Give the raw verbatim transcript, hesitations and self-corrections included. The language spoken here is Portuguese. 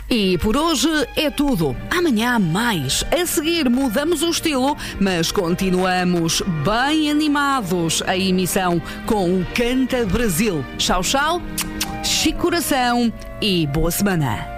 E por hoje é tudo. Amanhã há mais. A seguir mudamos o estilo, mas continuamos bem animados a emissão com o Canta Brasil. Tchau, tchau, chique coração e boa semana.